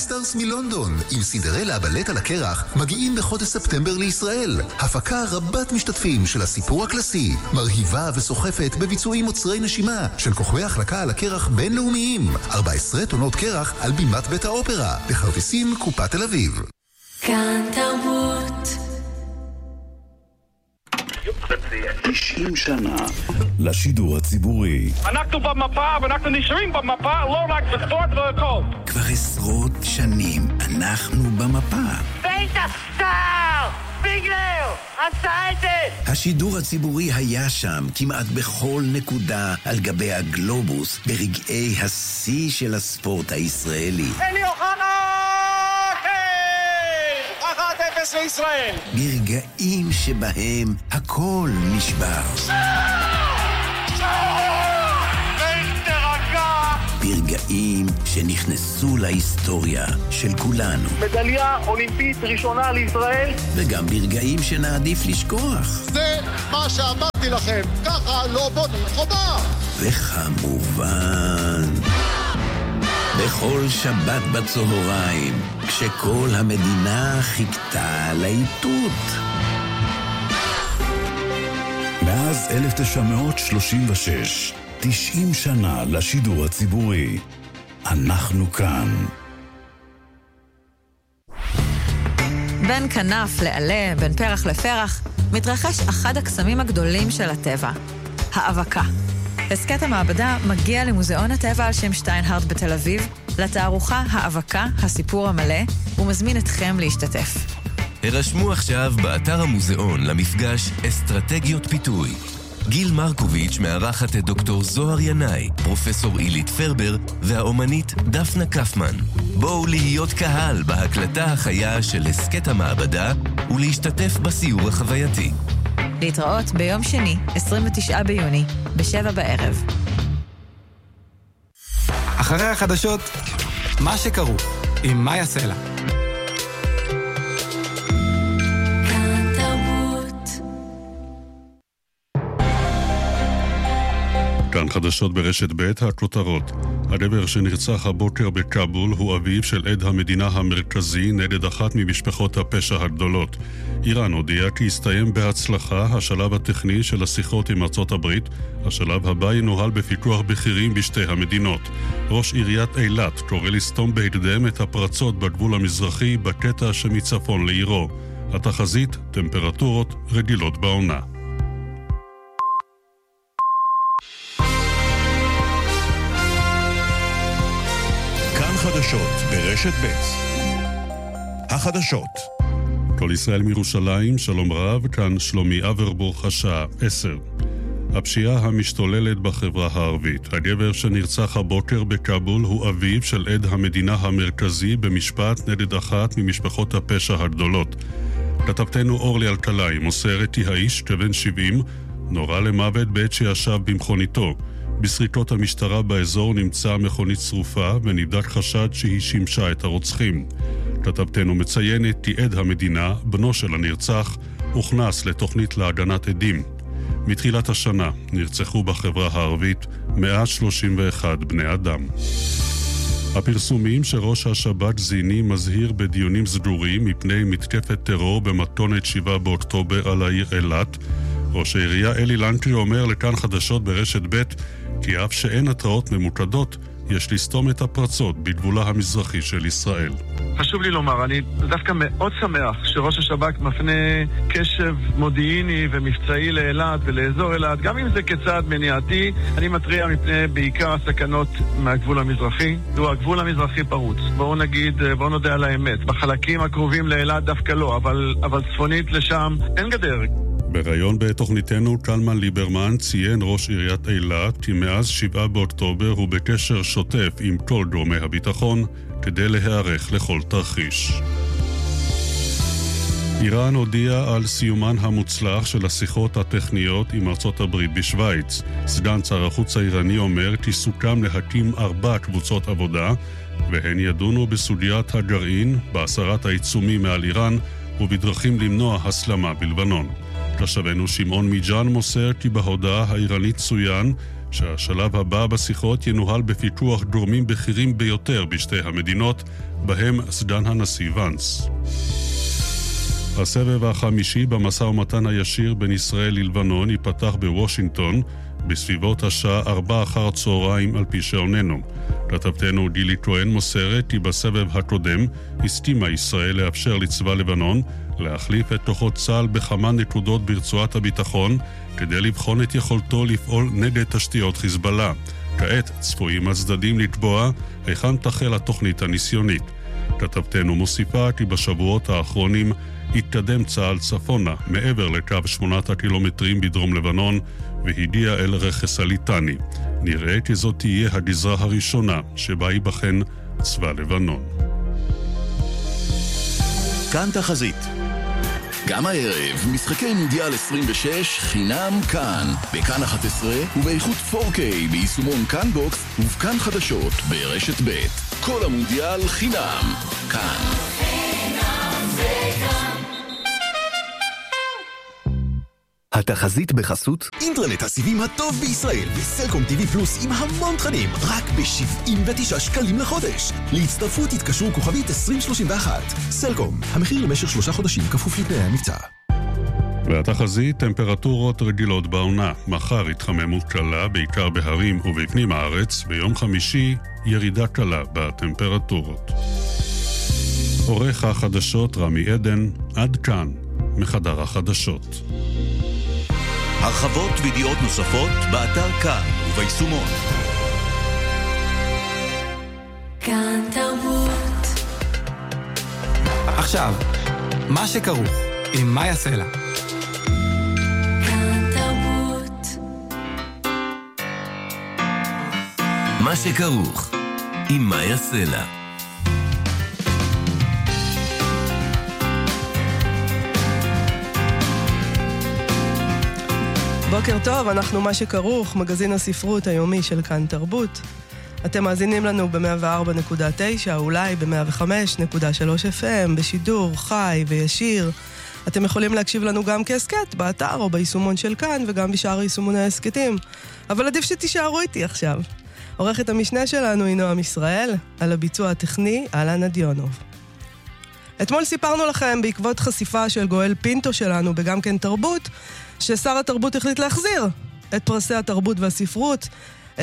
סטארס מלונדון עם סינדרלה בלט על הקרח מגיעים בחודש ספטמבר לישראל. הפקה רבת משתתפים של הסיפור הקלאסי, מרהיבה וסוחפת בביצועים מוצרי נשימה של כוכבי החלקה על הקרח בינלאומיים. 14 טונות קרח על בימת בית האופרה, בכרטיסים קופת תל אביב. כאן תרבות 90 שנה לשידור הציבורי. אנחנו במפה ואנחנו נשארים במפה, לא רק בספורט והכל. כבר עשרות שנים אנחנו במפה. בית הסטאר! ביגלר! עשה את זה! השידור הציבורי היה שם כמעט בכל נקודה על גבי הגלובוס ברגעי השיא של הספורט הישראלי. אלי אוחנה! כן! 1-0 לישראל! ברגעים שבהם הכל נשבר. ברגעים שנכנסו להיסטוריה של כולנו. מדליה אולימפית ראשונה לישראל. וגם ברגעים שנעדיף לשכוח. זה מה שאמרתי לכם, ככה לא בונים חומה. וכמובן, בכל שבת בצהריים, כשכל המדינה חיכתה לאיתות. מאז 1936, 90 שנה לשידור הציבורי. אנחנו כאן. בין כנף לעלה, בין פרח לפרח, מתרחש אחד הקסמים הגדולים של הטבע, האבקה. הסקט המעבדה מגיע למוזיאון הטבע על שם שטיינהרט בתל אביב, לתערוכה האבקה, הסיפור המלא, ומזמין אתכם להשתתף. הרשמו עכשיו באתר המוזיאון למפגש אסטרטגיות פיתוי. גיל מרקוביץ' מארחת את דוקטור זוהר ינאי, פרופסור אילית פרבר והאומנית דפנה קפמן. בואו להיות קהל בהקלטה החיה של הסקט המעבדה ולהשתתף בסיור החווייתי. להתראות ביום שני, 29 ביוני, ב-19:00. אחרי החדשות, מה שקרו, עם מאיה סלע. כאן חדשות ברשת ב' הכותרות. הגבר שנרצח הבוקר בכאבול הוא אביו של עד המדינה המרכזי נגד אחת ממשפחות הפשע הגדולות. איראן הודיעה כי הסתיים בהצלחה השלב הטכני של השיחות עם ארצות הברית. השלב הבא ינוהל בפיקוח בכירים בשתי המדינות. ראש עיריית אילת קורא לסתום בהקדם את הפרצות בגבול המזרחי בקטע שמצפון לעירו. התחזית, טמפרטורות רגילות בעונה. חדשות ברשת ב'. החדשות. כל ישראל מירושלים, שלום רב, כאן שלומי אברבוך, השעה 10. הפשיעה המשתוללת בחברה הערבית. הגבר שנרצח הבוקר בכאבול הוא אביו של עד המדינה המרכזי במשפט נגד אחת ממשפחות הפשע הגדולות. כתבתנו אורלי אלקלעי מוסרת כי האיש, כבן 70, נורה למוות בעת שישב במכוניתו. בסריקות המשטרה באזור נמצא מכונית שרופה ונבדק חשד שהיא שימשה את הרוצחים. כתבתנו מציינת כי עד המדינה, בנו של הנרצח, הוכנס לתוכנית להגנת עדים. מתחילת השנה נרצחו בחברה הערבית 131 בני אדם. הפרסומים שראש השב"כ זיני מזהיר בדיונים סגורים מפני מתקפת טרור במתכונת 7 באוקטובר על העיר אילת. ראש העירייה אלי לנקרי אומר לכאן חדשות ברשת ב' כי אף שאין התראות ממוקדות, יש לסתום את הפרצות בגבולה המזרחי של ישראל. חשוב לי לומר, אני דווקא מאוד שמח שראש השב"כ מפנה קשב מודיעיני ומבצעי לאילת ולאזור אילת, גם אם זה כצעד מניעתי. אני מטריע מפני בעיקר הסכנות מהגבול המזרחי. הגבול המזרחי פרוץ. בואו נודה על האמת. בחלקים הקרובים לאילת דווקא לא, אבל צפונית לשם אין גדר. בראיון בתוכניתנו קלמן ליברמן ציין ראש עיריית אילת כי מאז 7 באוקטובר הוא בקשר שוטף עם כל גורמי הביטחון כדי להיערך לכל תרחיש. איראן הודיעה על סיומן המוצלח של השיחות הטכניות עם ארצות הברית בשוויץ. סגן שר החוץ האיראני אומר כי סוכם להקים 4 קבוצות עבודה והן ידונו בסוגיית הגרעין, בהסרת העיצומים מעל איראן ובדרכים למנוע הסלמה בלבנון. תושבנו שמעון מיג'אן מוסר כי בהודעה האיראנית צוין שהשלב הבא בשיחות ינוהל בפיתוח גורמים בכירים ביותר בשתי המדינות, בהם סגן הנשיא ונס. הסבב החמישי במשא ומתן הישיר בין ישראל ללבנון ייפתח בוושינגטון בסביבות השעה 4 אחר הצהריים על פי שעוננו. כתבתנו גילי טוען מוסרת כי בסבב הקודם הסכימה ישראל לאפשר לצבא לבנון להחליף את כוחות צה"ל בכמה נקודות ברצועת הביטחון כדי לבחון את יכולתו לפעול נגד תשתיות חיזבאללה. כעת צפויים הצדדים לקבוע היכן תחל התוכנית הניסיונית. כתבתנו מוסיפה כי בשבועות האחרונים התקדם צה"ל צפונה מעבר לקו 8 הקילומטרים בדרום לבנון והגיע אל רכס הליטני. נראה כי זאת תהיה הגזרה הראשונה שבה ייבחן צבא לבנון. כאן תחזית. גם הערב, משחקי מונדיאל 26 חינם כאן, בכאן 11 ובאיכות 4K ביישומון כאן בוקס ובכאן חדשות ברשת ב'. כל המונדיאל חינם כאן. התחזית בחסות אינטרנט הסיבים הטוב בישראל וסלקום TV פלוס עם המון תכנים רק ב-79 שקלים לחודש. להצטרפות התקשרו כוכבית 2031. סלקום, המחיר למשך 3 חודשים כפוף לתנאי המבצע. והתחזית, טמפרטורות רגילות בעונה. מחר התחממות קלה בעיקר בהרים ובפנים הארץ. ביום חמישי ירידה קלה בטמפרטורות. עורך החדשות רמי עדן. עד כאן מחדר החדשות. הרחבות וידיעות נוספות באתר כאן וביישומון. כאן תרבות. עכשיו, מה שכרוך עם מאיה סלע. כאן תרבות. מה שכרוך עם מאיה סלע. בוקר טוב, אנחנו מה שכרוך, מגזין הספרות היומי של כאן תרבות. אתם מאזינים לנו ב-104.9, אולי ב-105.3 FM, בשידור חי וישיר. אתם יכולים להקשיב לנו גם כעסקט, באתר או ביישומון של כאן, וגם בשאר יישומוני העסקטים. אבל עדיף שתישארו איתי עכשיו. עורכת המשנה שלנו היא נועם ישראל, על הביצוע הטכני, אלן אדיונוב. אתמול סיפרנו לכם בעקבות חשיפה של גואל פינטו שלנו בגם כן תרבות, ששר התרבות החליט להחזיר את פרסי התרבות והספרות אל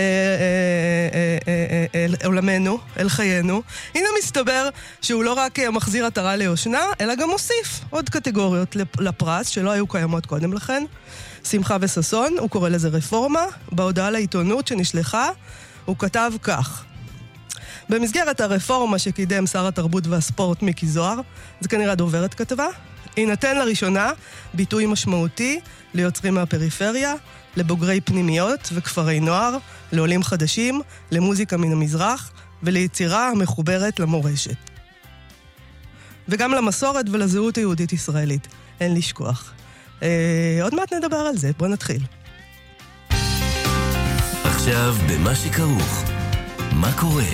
עולמנו, אל חיינו. הנה מסתבר שהוא לא רק מחזיר עטרה ליושנה, אלא גם מוסיף עוד קטגוריות לפרס שלא היו קיימות קודם לכן. שמחה וססון, הוא קורא לזה רפורמה. בהודעה לעיתונות שנשלחה, הוא כתב כך: במסגרת הרפורמה שקידם שר התרבות והספורט מיקי זוהר, זה כנראה דוברת כתבה, יינתן לראשונה ביטוי משמעותי ליוצרים מהפריפריה, לבוגרי פנימיות וכפרי נוער, לעולים חדשים, למוזיקה מן המזרח וליצירה המחוברת למורשת. וגם למסורת ולזהות היהודית ישראלית, אין לשכוח. עוד מעט נדבר על זה, בוא נתחיל. עכשיו במה שכרוך, מה קורה?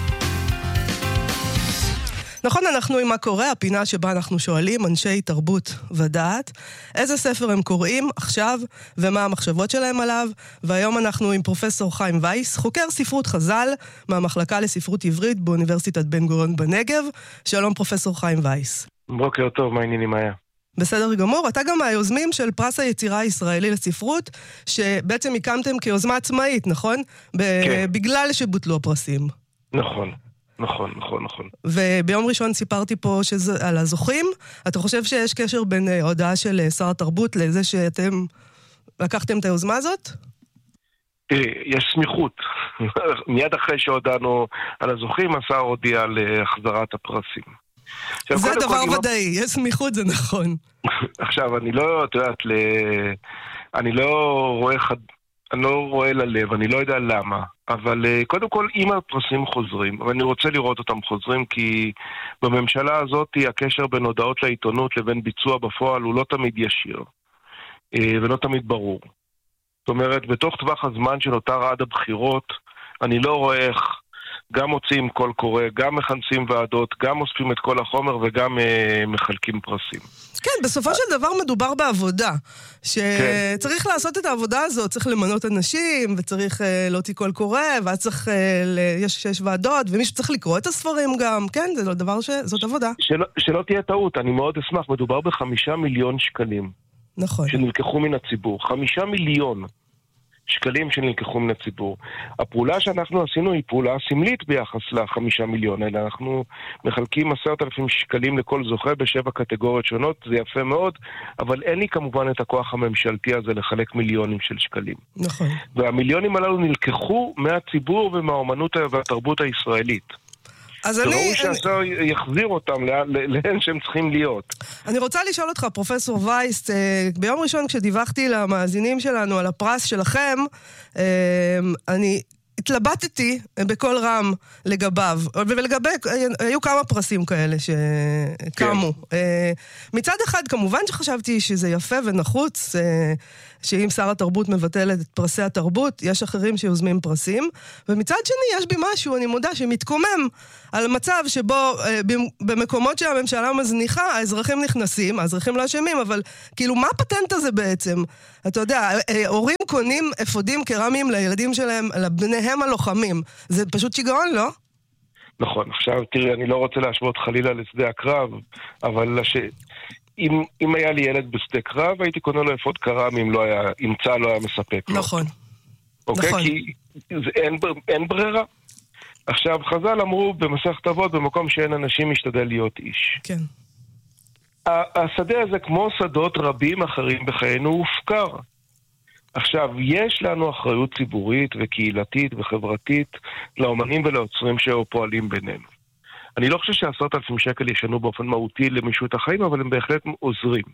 נכון, אנחנו עם מה קורה, הפינה שבה אנחנו שואלים אנשי תרבות ודעת איזה ספר הם קוראים עכשיו ומה המחשבות שלהם עליו, והיום אנחנו עם פרופסור חיים וייס, חוקר ספרות חז"ל מהמחלקה לספרות עברית באוניברסיטת בן גוריון בנגב. שלום פרופסור חיים וייס. בוקר טוב, מה העניינים היה? בסדר גמור, אתה גם מהיוזמים של פרס היצירה הישראלי לספרות, שבעצם הקמתם כיוזמה עצמאית, נכון? כן. בגלל שבוטלו הפרסים. נכון. וביום ראשון סיפרתי פה על הזוכים. אתה חושב שיש קשר בין הודעה של שר התרבות לזה שאתם לקחתם את היוזמה הזאת? יש סמיכות. מיד אחרי שהודענו על הזוכים, השר הודיע להחזרת הפרסים. זה דבר ודאי, יש סמיכות, זה נכון. עכשיו, אני לא, את יודעת, אני לא רואה ללב, אני לא יודע למה. אבל קודם כל, אם הפרסים חוזרים, ואני רוצה לראות אותם חוזרים, כי בממשלה הזאת הקשר בין הודעות לעיתונות לבין ביצוע בפועל הוא לא תמיד ישיר, ולא תמיד ברור. זאת אומרת, בתוך טווח הזמן שנותר עד הבחירות, אני לא רואה איך גם מוציאים קול קורא, גם מכנסים ועדות, גם אוספים את כל החומר וגם מחלקים פרסים. כן, בסופו של דבר מדובר בעבודה, שצריך לעשות את העבודה הזאת, צריך למנות אנשים, וצריך להוציא קול קורא, ואז צריך, יש ועדות, ומישהו צריך לקרוא את הספרים גם, כן, זה לא דבר זאת עבודה. שלא תהיה טעות, אני מאוד אשמח, מדובר ב5 מיליון שקלים. נכון. שנלקחו מן הציבור. 5 מיליון שקלים שנלקחו מן הציבור. הפעולה שאנחנו עשינו היא פעולה סמלית ביחס ל5 מיליון, אלא אנחנו מחלקים 10,000 שקלים לכל זוכה ב7 קטגוריות שונות, זה יפה מאוד, אבל אין לי כמובן את הכוח הממשלתי הזה לחלק מיליונים של שקלים. נכון. והמיליונים הללו נלקחו מהציבור ומהאומנות והתרבות הישראלית. ראוי שהשר יחזיר אותם לאן שהם צריכים להיות. אני רוצה לשאול אותך, פרופסור וייס, ביום ראשון כשדיווחתי למאזינים שלנו על הפרס שלכם, אני התלבטתי בכל רם לגביו, ולגבי, היו כמה פרסים כאלה שקמו. מצד אחד, כמובן שחשבתי שזה יפה ונחוץ, שאם שר התרבות מבטלת את פרסי התרבות, יש אחרים שיוזמים פרסים, ומצד שני יש בי משהו, אני מודה, שמתקומם על מצב שבו במקומות שהממשלה מזניחה, האזרחים נכנסים, האזרחים לא אשמים, אבל כאילו מה הפטנט הזה בעצם? אתה יודע, הורים קונים אפודים קרמיים לילדים שלהם, לבניהם הלוחמים. זה פשוט שיגעון, לא? נכון, עכשיו תראי, אני לא רוצה להשוות חלילה לשדה הקרב, אבל אם היה לי ילד בשדה קרב, הייתי קונה לו אפוד קרמיים אם צה"ל לא היה מספק לו. נכון. אוקיי? נכון. כי אין ברירה. עכשיו, חז"ל אמרו במסכת אבות, במקום שאין אנשים משתדל להיות איש. כן. השדה הזה, כמו שדות רבים אחרים בחיינו, הופקר. עכשיו, יש לנו אחריות ציבורית וקהילתית וחברתית לאומנים ולעוצרים שפועלים בינינו. אני לא חושב ש10,000 שקל ישנו באופן מהותי למישהו את החיים, אבל הם בהחלט עוזרים.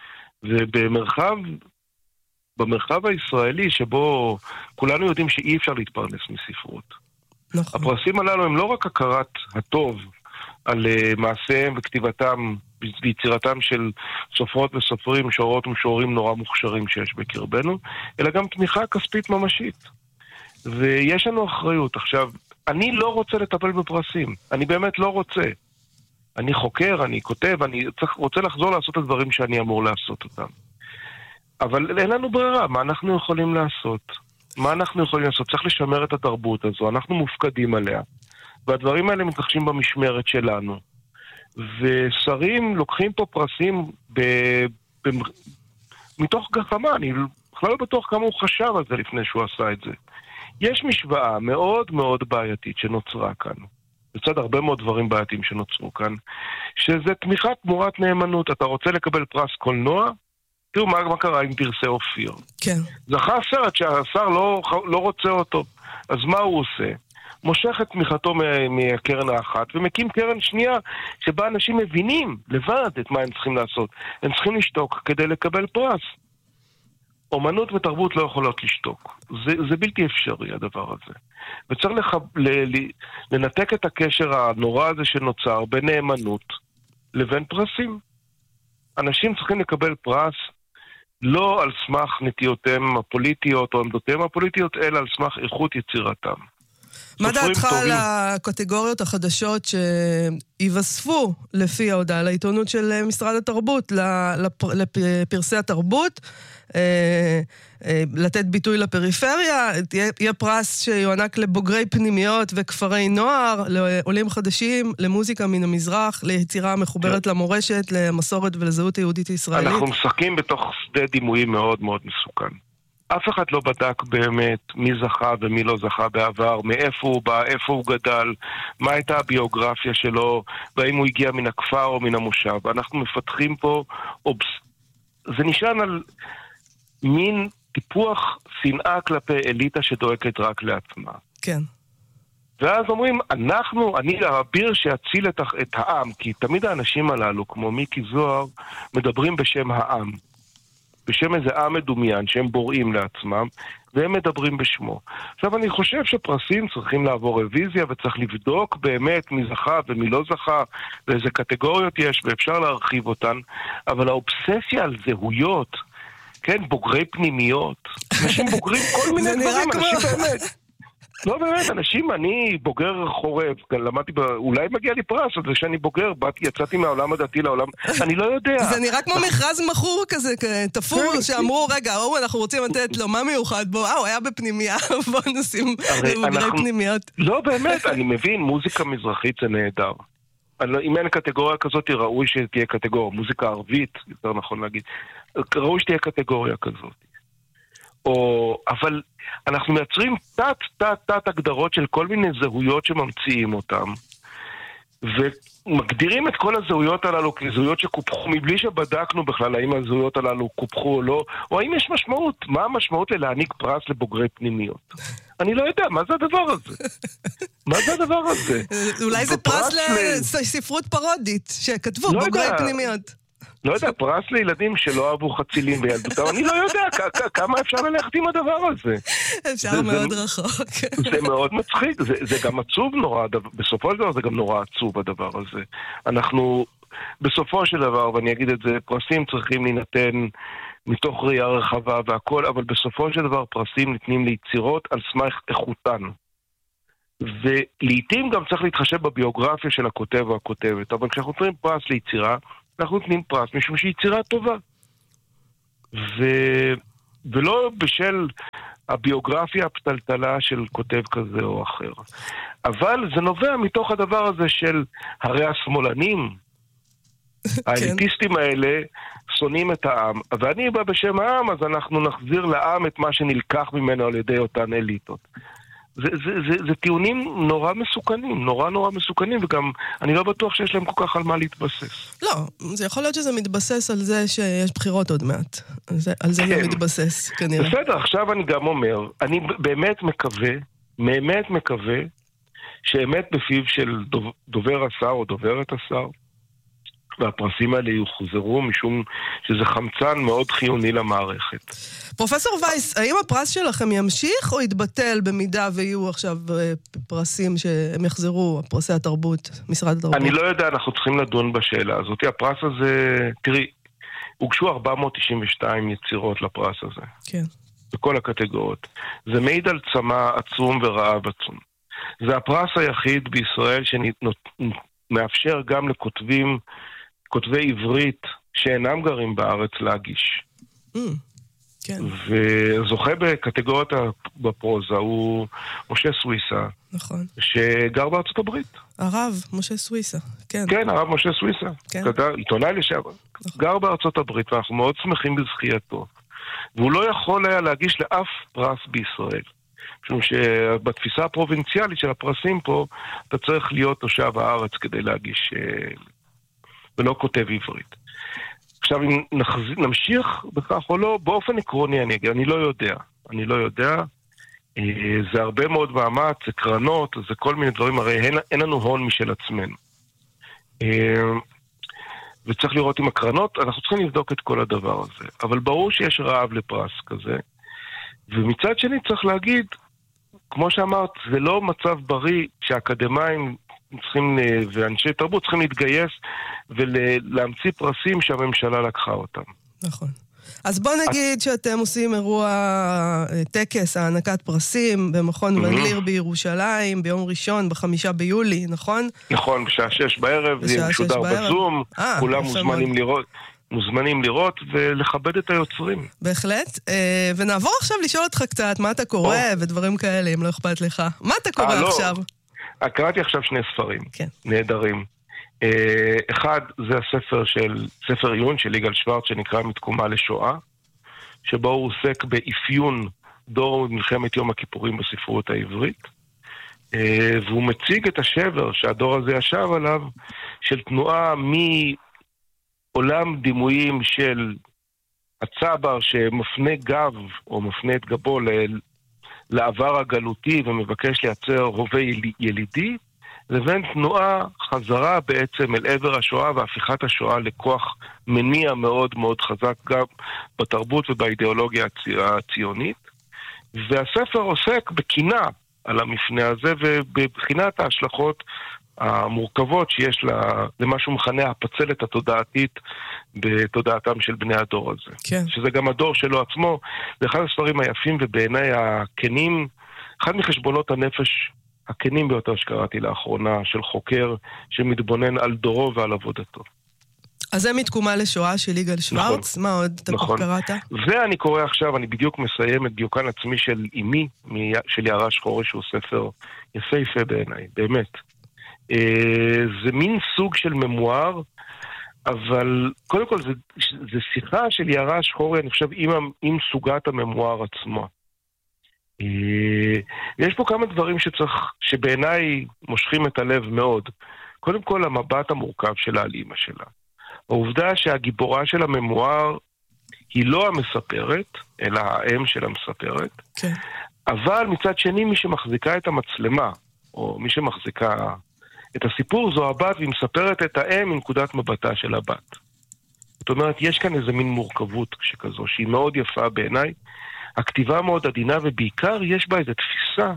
ובמרחב הישראלי, שבו כולנו יודעים שאי אפשר להתפרנס מספרות. נכון. הפרסים הללו הם לא רק הכרת הטוב על מעשיהם וכתיבתם ויצירתם של סופרות וסופרים, שוערות ומשוררים נורא מוכשרים שיש בקרבנו, אלא גם תמיכה כספית ממשית. ויש לנו אחריות. עכשיו, אני לא רוצה לטפל בפרסים. אני באמת לא רוצה. אני חוקר, אני כותב, אני רוצה לחזור לעשות את הדברים שאני אמור לעשות אותם. אבל אין לנו ברירה. מה אנחנו יכולים לעשות? מה אנחנו יכולים לעשות? צריך לשמר את התרבות הזו. אנחנו מופקדים עליה. והדברים האלה מתרחשים במשמרת שלנו. ושרים לוקחים פה פרסים מתוך גחמה. אני בכלל לא בטוח כמה הוא חשב על זה לפני שהוא עשה את זה. יש משוואה מאוד מאוד בעייתית שנוצרה כאן. בצד הרבה מאוד דברים בעייתיים שנוצרו כאן. שזה תמיכה תמורת נאמנות. אתה רוצה לקבל פרס קולנוע? תראו מה קרה עם פרסי אופיר. כן. זכה סרט שהשר לא רוצה אותו. אז מה הוא עושה? מושך את תמיכתו מהקרן האחת, ומקים קרן שנייה, שבה אנשים מבינים לבד את מה הם צריכים לעשות. הם צריכים לשתוק כדי לקבל פרס. אומנות ותרבות לא יכולות לשתוק. זה בלתי אפשרי, הדבר הזה. וצריך לנתק את הקשר הנורא הזה שנוצר בין נאמנות לבין פרסים. אנשים צריכים לקבל פרס לא על סמך נטיותיהם הפוליטיות או עמדותיהם הפוליטיות, אלא על סמך איכות יצירתם. מה דעתך על הקטגוריות החדשות שיווספו לפי ההודעה לעיתונות של משרד התרבות, לפרסי התרבות, לתת ביטוי לפריפריה, יהיה פרס שיוענק לבוגרי פנימיות וכפרי נוער, לעולים חדשים, למוזיקה מן המזרח, ליצירה מחוברת למורשת, למסורת ולזהות היהודית הישראלית. אנחנו משחקים בתוך שדה דימויים מאוד מאוד מסוכן. אף אחד לא בדק באמת מי זכה ומי לא זכה בעבר, מאיפה הוא בא, איפה הוא גדל, מה הייתה הביוגרפיה שלו, והאם הוא הגיע מן הכפר או מן המושב. אנחנו מפתחים פה, זה נשען על מין טיפוח שנאה כלפי אליטה שדואגת רק לעצמה. כן. ואז אומרים, אני האביר שיציל את העם, כי תמיד האנשים הללו, כמו מיקי זוהר, מדברים בשם העם. בשם איזה עם מדומיין שהם בוראים לעצמם, והם מדברים בשמו. עכשיו אני חושב שפרסים צריכים לעבור רוויזיה, וצריך לבדוק באמת מי זכה ומי לא זכה, ואיזה קטגוריות יש, ואפשר להרחיב אותן, אבל האובססיה על זהויות, כן, בוגרי פנימיות, אנשים בוגרים כל מיני דברים, אנשים באמת. לא באמת, אנשים, אני בוגר חורב, למדתי, אולי מגיע לי פרס, על זה שאני בוגר, יצאתי מהעולם הדתי לעולם, אני לא יודע. זה נראה כמו מכרז מכור כזה, תפור, שאמרו, רגע, אנחנו רוצים לתת לו, מה מיוחד בו? הוא היה בפנימיה, בוא נשים בוגרי פנימיות. לא באמת, אני מבין, מוזיקה מזרחית זה נהדר. אם אין קטגוריה כזאת, ראוי שתהיה קטגוריה, מוזיקה ערבית, יותר נכון להגיד, ראוי שתהיה קטגוריה כזאת. אבל אנחנו מייצרים תת הגדרות של כל מיני זהויות שממציאים אותם, ומגדירים את כל הזהויות הללו כזהויות שקופחו, מבלי שבדקנו בכלל האם הזהויות הללו קופחו או לא, או האם יש משמעות, מה המשמעות להעניק פרס לבוגרי פנימיות? אני לא יודע, מה זה הדבר הזה? מה זה הדבר הזה? אולי זה פרס לספרות פרודית, שכתבו בוגרי פנימיות. לא יודע, פרס לילדים שלא אהבו חצילים בילדותם, אני לא יודע כמה אפשר ללכת עם הדבר הזה. אפשר מאוד רחוק. זה מאוד מצחיק, זה גם עצוב נורא, בסופו של דבר זה גם נורא עצוב הדבר הזה. אנחנו, בסופו של דבר, ואני אגיד את זה, פרסים צריכים להינתן מתוך ראייה רחבה והכל, אבל בסופו של דבר פרסים ניתנים ליצירות על סמך איכותן. ולעיתים גם צריך להתחשב בביוגרפיה של הכותב או הכותבת, אבל כשאנחנו נותנים פרס ליצירה, אנחנו נותנים פרס משום שהיא יצירה טובה. ולא בשל הביוגרפיה הפתלתלה של כותב כזה או אחר. אבל זה נובע מתוך הדבר הזה של הרי השמאלנים, האליטיסטים האלה שונאים את העם, ואני בא בשם העם, אז אנחנו נחזיר לעם את מה שנלקח ממנו על ידי אותן אליטות. זה טיעונים נורא מסוכנים, נורא מסוכנים, וגם אני לא בטוח שיש להם כל כך על מה להתבסס. לא, זה יכול להיות שזה מתבסס על זה שיש בחירות עוד מעט. על זה זה מתבסס, כנראה. בסדר, עכשיו אני גם אומר, אני באמת מקווה, שאמת בפיו של דובר השר או דוברת השר, והפרסים האלה יוחזרו משום שזה חמצן מאוד חיוני למערכת. פרופסור וייס, האם הפרס שלכם ימשיך או יתבטל במידה ויהיו עכשיו פרסים שהם יחזרו, פרסי התרבות, משרד התרבות? אני לא יודע, אנחנו צריכים לדון בשאלה הזאת. הפרס הזה, תראי, הוגשו 492 יצירות לפרס הזה. כן. בכל הקטגוריות. זה מעיד על צמא עצום ורעב עצום. זה הפרס היחיד בישראל שמאפשר גם כותבי עברית שאינם גרים בארץ להגיש. כן. וזוכה בקטגוריות בפרוזה הוא משה סוויסה. נכון. שגר בארצות הברית. הרב משה סוויסה, כן. כן, הרב משה סוויסה. כן. עיתונאי לשעבר. גר בארצות הברית, ואנחנו מאוד שמחים בזכייתו. והוא לא יכול היה להגיש לאף פרס בישראל. משום שבתפיסה הפרובינציאלית של הפרסים פה, אתה צריך להיות תושב הארץ כדי להגיש, ולא כותב עברית. עכשיו, אם נמשיך בכך או לא, באופן עקרוני אני אגיד, אני לא יודע. זה הרבה מאוד מאמץ, זה קרנות, זה כל מיני דברים, הרי אין לנו הון משל עצמנו. וצריך לראות עם הקרנות, אנחנו צריכים לבדוק את כל הדבר הזה. אבל ברור שיש רעב לפרס כזה. ומצד שני צריך להגיד, כמו שאמרת, זה לא מצב בריא שהאקדמיים צריכים, ואנשי תרבות צריכים להתגייס ולהמציא פרסים שהממשלה לקחה אותם. נכון. אז בוא נגיד שאתם עושים אירוע טקס, הענקת פרסים במכון ון ליר בירושלים, ביום ראשון, ב5 ביולי, נכון? נכון, בשעה 6 בערב, זה משודר בזום, כולם מוזמנים לראות ולכבד את היוצרים. בהחלט. ונעבור עכשיו לשאול אותך קצת מה אתה קורא ודברים כאלה, אם לא אכפת לך. מה אתה קורא עכשיו? קראתי עכשיו 2 ספרים נהדרים. אחד זה ספר עיון של יגאל שוורץ שנקרא מתקומה לשואה, שבו הוא עוסק באפיון דור מלחמת יום הכיפורים בספרות העברית, והוא מציג את השבר שהדור הזה ישב עליו, של תנועה מעולם דימויים של הצבר שמפנה גב או מפנה את גבו לעבר הגלותי ומבקש לייצר הווה ילידי, לבין תנועה חזרה בעצם אל עבר השואה והפיכת השואה לכוח מניע מאוד מאוד חזק גם בתרבות ובאידיאולוגיה הציונית. והספר עוסק בקינה על המפנה הזה ובבחינת ההשלכות המורכבות שיש למה שהוא מכנה הפצלת התודעתית בתודעתם של בני הדור הזה. כן. שזה גם הדור שלו עצמו. זה אחד הספרים היפים ובעיניי הכנים אחד מחשבונות הנפש הכנים ביותר שקראתי לאחרונה, של חוקר שמתבונן על דורו ועל עבודתו. אז זה מתקומה לשואה של יגאל שוורץ? מה עוד אתה קראת? ואני קורא עכשיו, אני בדיוק מסיים את דיוקן עצמי של אמי, של יערה שחורי, שהוא ספר יפהפה בעיניי, באמת. זה מין סוג של ממואר, אבל קודם כל זה שיחה של יערה שחורי, אני חושב, עם סוגת הממואר עצמו. יש פה כמה דברים שבעיניי מושכים את הלב מאוד. קודם כל, המבט המורכב שלה על אמא שלה. העובדה שהגיבורה של הממואר היא לא המספרת, אלא האם של המספרת. כן. אבל מצד שני, מי שמחזיקה את המצלמה, או מי שמחזיקה את הסיפור, זו הבת, והיא מספרת את האם מנקודת מבטה של הבת. זאת אומרת, יש כאן איזה מין מורכבות שכזו, שהיא מאוד יפה בעיניי. הכתיבה מאוד עדינה, ובעיקר יש בה איזו תפיסה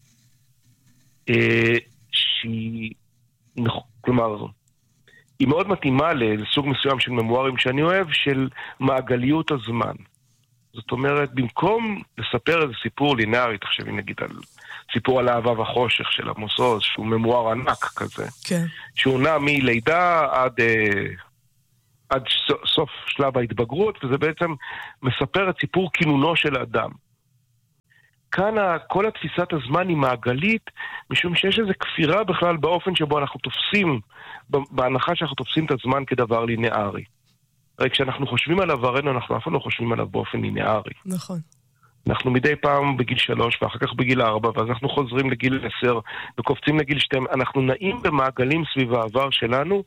שהיא, כלומר, היא מאוד מתאימה לסוג מסוים של ממוארים שאני אוהב, של מעגליות הזמן. זאת אומרת, במקום לספר איזה סיפור לינארי, תחשבי נגיד על סיפור על אהבה וחושך של עמוס עוז, שהוא ממואר ענק כזה, כן. שהוא נע מלידה עד סוף שלב ההתבגרות, וזה בעצם מספר את סיפור כינונו של האדם. כאן כל התפיסת הזמן היא מעגלית, משום שיש איזו כפירה בכלל באופן שבו אנחנו תופסים, בהנחה שאנחנו תופסים את הזמן כדבר לינארי. הרי כשאנחנו חושבים על עברנו, אנחנו אף פעם לא חושבים עליו באופן לינארי. נכון. אנחנו מדי פעם בגיל 3, ואחר כך בגיל 4, ואז אנחנו חוזרים לגיל 10, וקופצים לגיל 2. אנחנו נעים במעגלים סביב העבר שלנו,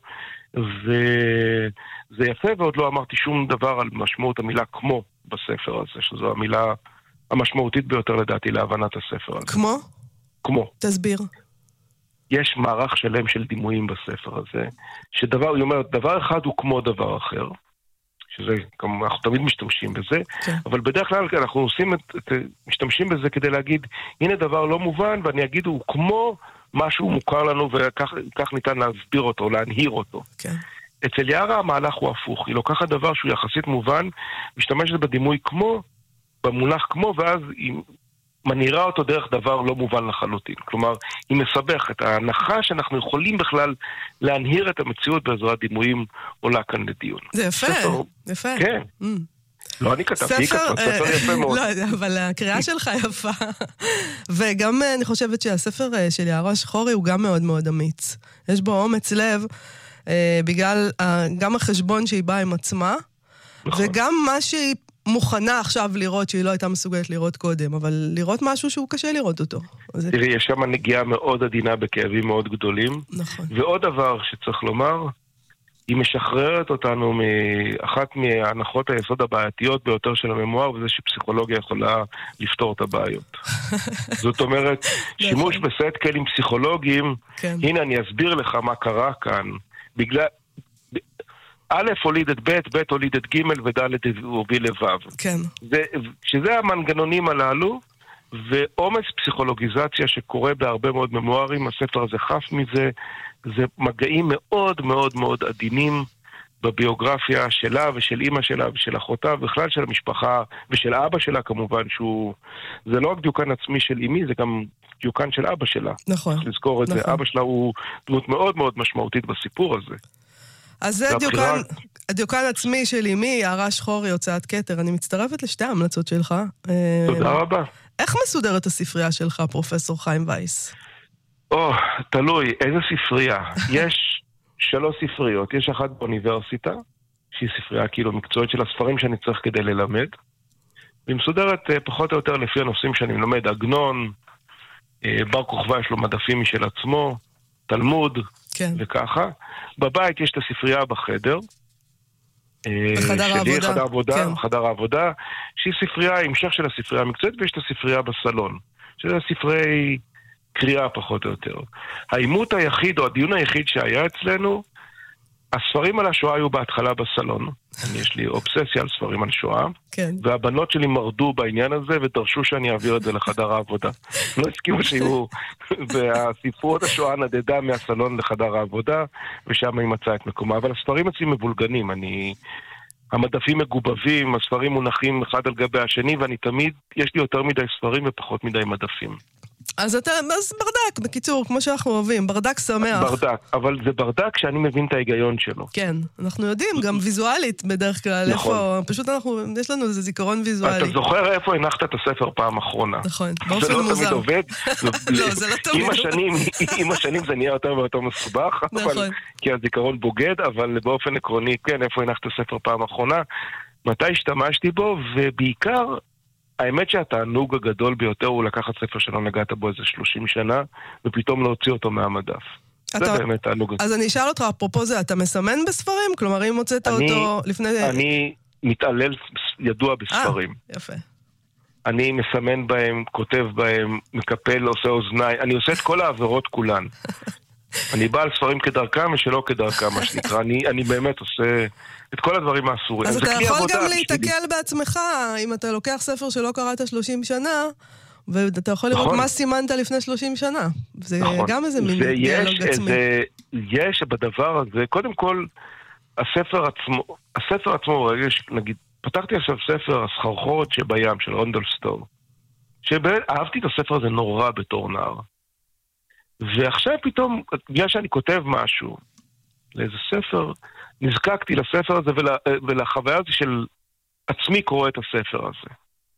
וזה יפה, ועוד לא אמרתי שום דבר על משמעות המילה כמו בספר הזה, שזו המילה המשמעותית ביותר לדעתי להבנת הספר הזה. כמו? כמו. תסביר. יש מערך שלם של דימויים בספר הזה, היא אומרת, דבר אחד הוא כמו דבר אחר, שזה, אנחנו תמיד משתמשים בזה, כן. אבל בדרך כלל אנחנו משתמשים בזה כדי להגיד, הנה דבר לא מובן, ואני אגיד, הוא כמו משהו מוכר לנו, וכך ניתן להסביר אותו, להנהיר אותו. כן. אצל יערה המהלך הוא הפוך, היא לוקחת דבר שהוא יחסית מובן, משתמשת בדימוי כמו, במונח כמו, ואז היא מנהירה אותו דרך דבר לא מובן לחלוטין. כלומר, היא מסבכת. ההנחה שאנחנו יכולים בכלל להנהיר את המציאות בעזרת דימויים עולה כאן לדיון. זה יפה, יפה. כן. לא אני כתבתי, היא כתבת, ספר יפה מאוד. לא, אבל הקריאה שלך יפה. וגם אני חושבת שהספר של יערה שחורי הוא גם מאוד מאוד אמיץ. יש בו אומץ לב, בגלל גם החשבון שהיא באה עם עצמה, וגם מה שהיא מוכנה עכשיו לראות שהיא לא הייתה מסוגלת לראות קודם, אבל לראות משהו שהוא קשה לראות אותו. תראי, יש שם נגיעה מאוד עדינה בכאבים מאוד גדולים. נכון. ועוד דבר שצריך לומר, היא משחררת אותנו מאחת מהנחות היסוד הבעייתיות ביותר של הממואר, וזה שפסיכולוגיה יכולה לפתור את הבעיות. זאת אומרת, שימוש בסט כלים פסיכולוגיים, הנה אני אסביר לך מה קרה כאן, בגלל א' הוליד את ב', ב' הוליד את ג' וד' הוביל לו'. כן. שזה המנגנונים הללו, ועומס פסיכולוגיזציה שקורה בהרבה מאוד ממוארים, הספר הזה חף מזה, זה מגעים מאוד מאוד מאוד עדינים בביוגרפיה שלה ושל אמא שלה ושל אחותה, בכלל של המשפחה ושל אבא שלה כמובן, זה לא רק דיוקן עצמי של אמי, זה גם דיוקן של אבא שלה. נכון. צריך לזכור את זה, אבא שלה הוא דמות מאוד מאוד משמעותית בסיפור הזה. אז זה הדיוקן עצמי של אמי, יערה שחורי, הוצאת כתר. אני מצטרפת לשתי ההמלצות שלך. תודה רבה. איך מסודרת הספרייה שלך, פרופסור חיים וייס? תלוי, איזה ספרייה? יש 3 ספריות. יש אחת באוניברסיטה, שהיא ספרייה כאילו מקצועית של הספרים שאני צריך כדי ללמד. והיא מסודרת פחות או יותר לפי הנושאים שאני מלמד. עגנון, בר כוכבא יש לו מדפים משל עצמו, תלמוד, כן. וככה. בבית יש את הספרייה בחדר. בחדר העבודה. כן. חדר העבודה, שהיא ספרייה, המשך של הספרייה המקצועית, ויש את הספרייה בסלון. שזה ספרי קריאה פחות או יותר. העימות היחיד, או הדיון היחיד שהיה אצלנו, הספרים על השואה היו בהתחלה בסלון. יש לי אובססיה על ספרים על שואה. כן. והבנות שלי מרדו בעניין הזה, ודרשו שאני אעביר את זה לחדר העבודה. לא הסכימו שיהיו, והספרות השואה נדדה מהסלון לחדר העבודה, ושם היא מצאה את מקומה. אבל הספרים אצלי מבולגנים. המדפים מגובבים, הספרים מונחים אחד על גבי השני, ואני תמיד, יש לי יותר מדי ספרים ופחות מדי מדפים. אז ברדק, בקיצור, כמו שאנחנו אוהבים, ברדק שמח. ברדק, אבל זה ברדק שאני מבין את ההיגיון שלו. כן, אנחנו יודעים, גם ויזואלית בדרך כלל, נכון. איפה, פשוט יש לנו איזה זיכרון ויזואלי. אתה זוכר איפה הנחת את הספר פעם אחרונה. נכון, באופן מוזר. זה לא תמיד עובד. לא, זה לא תמיד. עם השנים זה נהיה יותר ויותר מסובך, כי הזיכרון בוגד, אבל באופן עקרוני, כן, איפה הנחת את הספר פעם אחרונה, מתי השתמשתי בו, ובעיקר, האמת שהתענוג הגדול ביותר הוא לקחת ספר שלא נגעת בו איזה 30 שנה, ופתאום להוציא אותו מהמדף. זה באמת תענוג. אז אני אשאל אותך, אפרופו זה, אתה מסמן בספרים? כלומר, אם הוצאת אותו לפני... אני מתעלל ידוע בספרים. יפה. אני מסמן בהם, כותב בהם, מקפל, עושה אוזניי, אני עושה את כל העבירות כולן. אני בא על ספרים כדרכם ושלא כדרכם, מה שנקרא. אני באמת עושה את כל הדברים האסורים. אז אתה יכול גם להתקל בעצמך, אם אתה לוקח ספר שלא קראת 30 שנה, ואתה יכול לראות מה סימנת לפני 30 שנה. זה גם איזה מין דיאלוג עצמי. יש בדבר הזה, קודם כל, הספר עצמו, נגיד, פתחתי עכשיו ספר הסחרחורת שבים של רונדל סטור, שאהבתי את הספר הזה נורא בתור נער. ועכשיו פתאום, בגלל שאני כותב משהו לאיזה ספר, נזקקתי לספר הזה ולחוויה הזה של עצמי קורא את הספר הזה.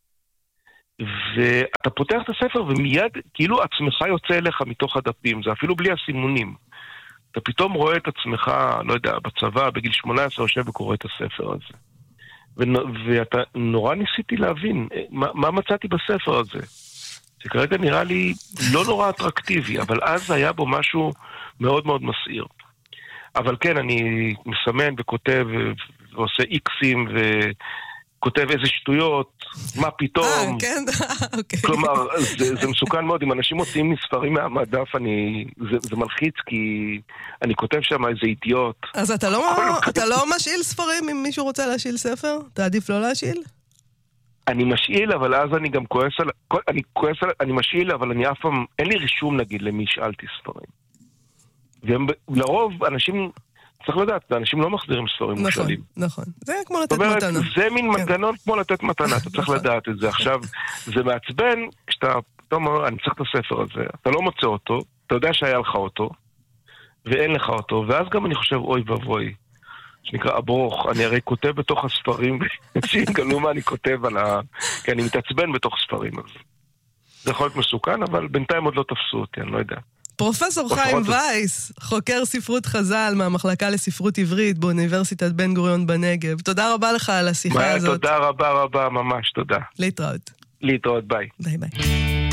ואתה פותח את הספר ומיד כאילו עצמך יוצא אליך מתוך הדפים, זה אפילו בלי הסימונים. אתה פתאום רואה את עצמך, לא יודע, בצבא, בגיל 18 יושב וקורא את הספר הזה. ואתה נורא ניסיתי להבין מה מצאתי בספר הזה. שכרגע נראה לי לא נורא אטרקטיבי, אבל אז היה בו משהו מאוד מאוד מסעיר. אבל כן, אני מסמן וכותב ועושה איקסים וכותב איזה שטויות, מה פתאום. כן, אוקיי. כלומר, זה מסוכן מאוד. אם אנשים מוצאים מספרים מהמדף, זה מלחיץ, כי אני כותב שם איזה אידיוט. אז אתה לא משאיל ספרים אם מישהו רוצה להשאיל ספר? אתה עדיף לא להשאיל? אני משאיל, אבל אז אני גם כועס אני משאיל, אבל אני אף פעם, אין לי רישום נגיד למי שאלתי ספרים. ולרוב אנשים, צריך לדעת, אנשים לא מחזירים ספרים מושאלים. נכון, זה כמו לתת מתנה. זה מין מנגנון כמו לתת מתנה, אתה צריך לדעת את זה. עכשיו, זה מעצבן, כשאתה אומר, אני צריך את הספר הזה, אתה לא מוצא אותו, אתה יודע שהיה לך אותו, ואין לך אותו, ואז גם אני חושב, אוי ובוי, שנקרא אברוך, אני הרי כותב בתוך הספרים, שיגלו מה אני כותב כי אני מתעצבן בתוך ספרים. זה יכול להיות מסוכן, אבל בינתיים עוד לא תפסו אותי, אני לא יודע. פרופסור חיים וייס, חוקר ספרות חז"ל מהמחלקה לספרות עברית באוניברסיטת בן גוריון בנגב. תודה רבה לך על השיחה הזאת. תודה רבה, ממש תודה. להתראות. להתראות, ביי. ביי ביי.